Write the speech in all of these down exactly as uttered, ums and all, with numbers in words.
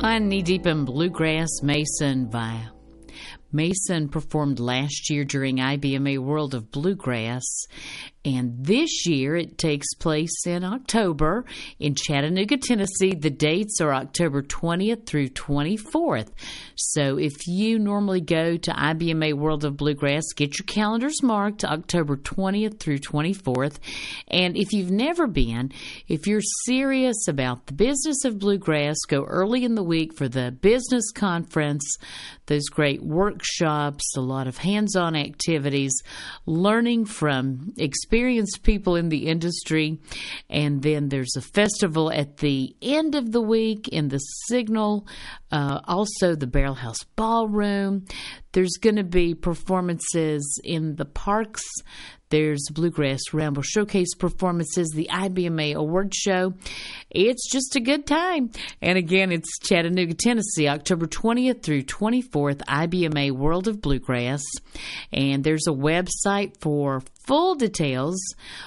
On Knee Deep in Bluegrass, Mason via Mason performed last year during I B M A World of Bluegrass, and this year it takes place in October in Chattanooga, Tennessee. The dates are October twentieth through twenty-fourth. So if you normally go to I B M A World of Bluegrass, get your calendars marked October twentieth through twenty-fourth. And if you've never been, if you're serious about the business of bluegrass, go early in the week for the business conference, those great workshops, a lot of hands-on activities, learning from experienced people in the industry. And then there's a festival at the end of the week in the Signal, uh, also the Barrel House Ballroom. There's going to be performances in the parks. There's Bluegrass Ramble Showcase performances, the I B M A Award Show. It's just a good time. And again, it's Chattanooga, Tennessee, October twentieth through twenty-fourth, I B M A World of Bluegrass. And there's a website for full details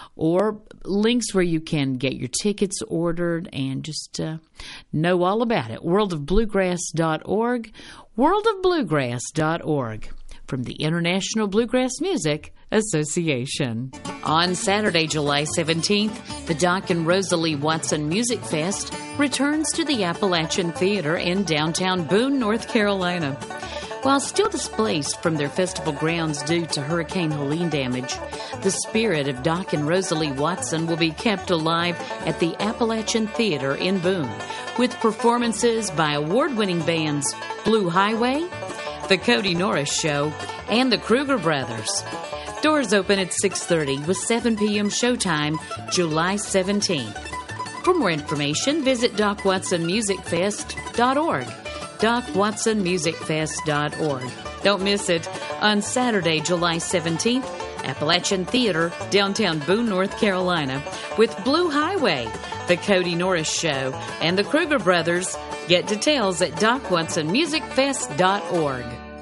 or links where you can get your tickets ordered and just uh, know all about it. world of bluegrass dot org, world of bluegrass dot org, from the International Bluegrass Music Association. On Saturday, July seventeenth, the Doc and Rosalie Watson Music Fest returns to the Appalachian Theater in downtown Boone, North Carolina. While still displaced from their festival grounds due to Hurricane Helene damage, the spirit of Doc and Rosalie Watson will be kept alive at the Appalachian Theater in Boone, with performances by award-winning bands Blue Highway, The Cody Norris Show, and the Kruger Brothers. Doors open at six thirty with seven p.m. showtime, July seventeenth. For more information, visit doc watson music fest dot org. doc watson music fest dot org. Don't miss it. On Saturday, July seventeenth, Appalachian Theater, downtown Boone, North Carolina, with Blue Highway, The Cody Norris Show, and the Kruger Brothers. Get details at doc watson music fest dot org.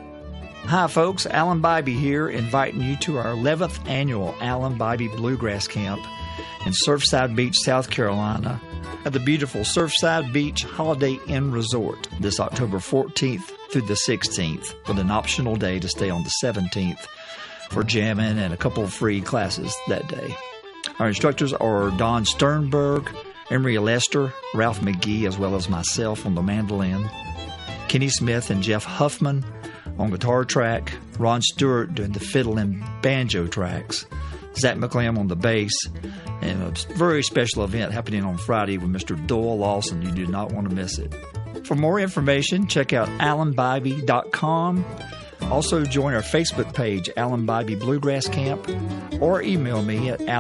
Hi folks, Alan Bybee here, inviting you to our eleventh annual Alan Bybee Bluegrass Camp in Surfside Beach, South Carolina, at the beautiful Surfside Beach Holiday Inn Resort this October fourteenth through the sixteenth, with an optional day to stay on the seventeenth for jamming and a couple of free classes that day. Our instructors are Don Sternberg, Emery Lester, Ralph McGee, as well as myself on the mandolin, Kenny Smith and Jeff Huffman on guitar track, Ron Stewart doing the fiddle and banjo tracks, Zach McClam on the bass, and a very special event happening on Friday with Mister Doyle Lawson. You do not want to miss it. For more information, check out alan bybee dot com. Also join our Facebook page, Alan Bybee Bluegrass Camp, or email me at